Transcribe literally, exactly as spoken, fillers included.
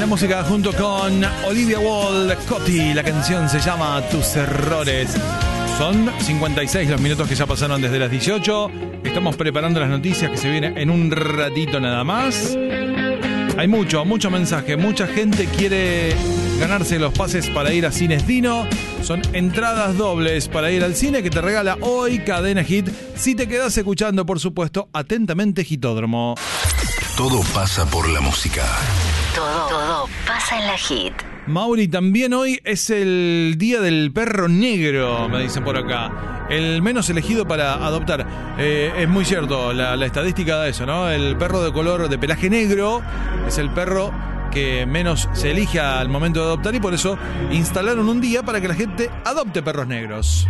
la música junto con Olivia Wilde, Coti. La canción se llama Tus Errores. Son cincuenta y seis los minutos que ya pasaron desde las dieciocho. Estamos preparando las noticias que se vienen en un ratito nada más. Hay mucho, mucho mensaje. Mucha gente quiere ganarse los pases para ir a Cines Dino. Son entradas dobles para ir al cine que te regala hoy Cadena Hit. Si te quedas escuchando, por supuesto, atentamente Hitódromo. Todo pasa por la música. Todo, todo pasa en la Hit. Mauri, también hoy es el día del perro negro, me dicen por acá. El menos elegido para adoptar. Eh, es muy cierto, la, la estadística da eso, ¿no? El perro de color de pelaje negro es el perro que menos se elige al momento de adoptar y por eso instalaron un día para que la gente adopte perros negros.